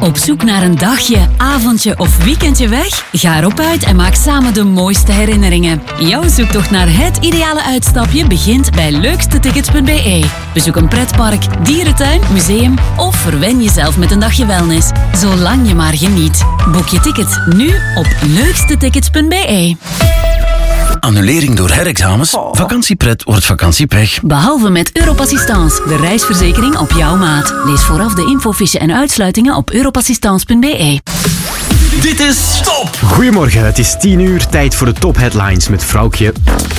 Op zoek naar een dagje, avondje of weekendje weg? Ga erop uit en maak samen de mooiste herinneringen. Jouw zoektocht naar het ideale uitstapje begint bij leukstetickets.be. Bezoek een pretpark, dierentuin, museum of verwen jezelf met een dagje wellness. Zolang je maar geniet. Boek je tickets nu op leukstetickets.be. Annulering door herexamens? Vakantiepret wordt vakantiepech. Behalve met Europassistance, de reisverzekering op jouw maat. Lees vooraf de infofiche en uitsluitingen op europassistance.be. Dit is Stop! Goedemorgen, het is 10 uur, tijd voor de top-headlines met Vrouwtje.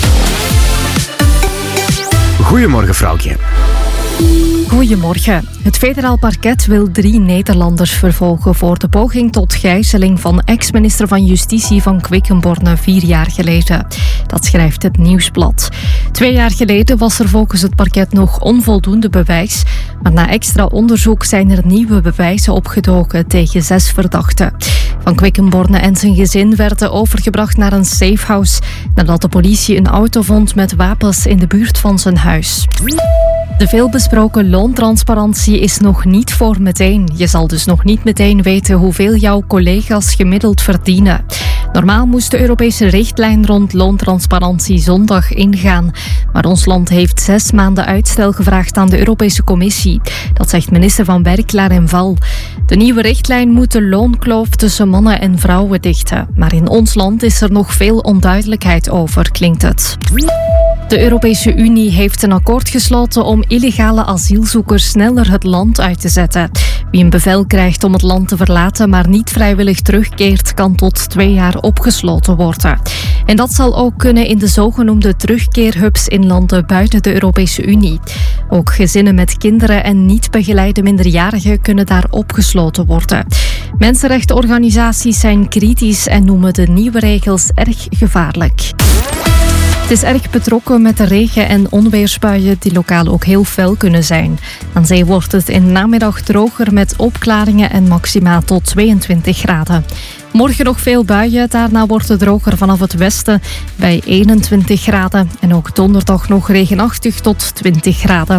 Goedemorgen, Vrouwtje. Goedemorgen. Het federaal parket wil 3 Nederlanders vervolgen voor de poging tot gijzeling van ex-minister van Justitie van Quickenborne 4 jaar geleden. Dat schrijft het Nieuwsblad. 2 jaar geleden was er volgens het parket nog onvoldoende bewijs, maar na extra onderzoek zijn er nieuwe bewijzen opgedoken tegen 6 verdachten. Van Quickenborne en zijn gezin werden overgebracht naar een safehouse nadat de politie een auto vond met wapens in de buurt van zijn huis. De veelbesproken loontransparantie is nog niet voor meteen. Je zal dus nog niet meteen weten hoeveel jouw collega's gemiddeld verdienen. Normaal moest de Europese richtlijn rond loontransparantie zondag ingaan. Maar ons land heeft 6 maanden uitstel gevraagd aan de Europese Commissie. Dat zegt minister Van Werk Larenval. De nieuwe richtlijn moet de loonkloof tussen mannen en vrouwen dichten. Maar in ons land is er nog veel onduidelijkheid over, klinkt het. De Europese Unie heeft een akkoord gesloten om illegale asielzoekers sneller het land uit te zetten. Wie een bevel krijgt om het land te verlaten, maar niet vrijwillig terugkeert, kan tot 2 jaar opgesloten worden. En dat zal ook kunnen in de zogenoemde terugkeerhubs in landen buiten de Europese Unie. Ook gezinnen met kinderen en niet begeleide minderjarigen kunnen daar opgesloten worden. Mensenrechtenorganisaties zijn kritisch en noemen de nieuwe regels erg gevaarlijk. Het is erg betrokken met de regen- en onweersbuien die lokaal ook heel fel kunnen zijn. Aan zee wordt het in de namiddag droger met opklaringen en maxima tot 22 graden. Morgen nog veel buien, daarna wordt het droger vanaf het westen bij 21 graden. En ook donderdag nog regenachtig tot 20 graden.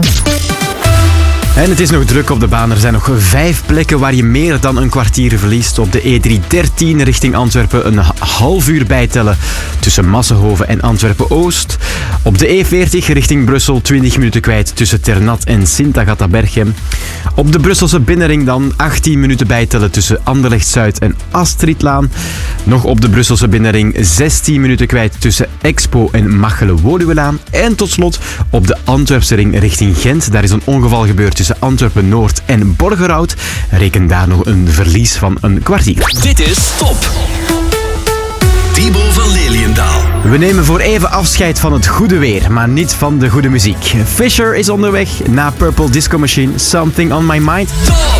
En het is nog druk op de baan. Er zijn nog 5 plekken waar je meer dan een kwartier verliest. Op de E313 richting Antwerpen een half uur bijtellen tussen Massenhoven en Antwerpen-Oost. Op de E40 richting Brussel 20 minuten kwijt tussen Ternat en Sint-Agatha-Berchem. Op de Brusselse binnenring dan 18 minuten bijtellen tussen Anderlecht-Zuid en Astridlaan. Nog op de Brusselse binnenring 16 minuten kwijt tussen Expo en Machelen-Woluwelaan. En tot slot op de Antwerpse ring richting Gent. Daar is een ongeval gebeurd tussen Antwerpen-Noord en Borgerhout. Reken daar nog een verlies van een kwartier. Dit is Top! Thibaut van Leliendaal. We nemen voor even afscheid van het goede weer, maar niet van de goede muziek. Fisher is onderweg na Purple Disco Machine, Something on My Mind. Top!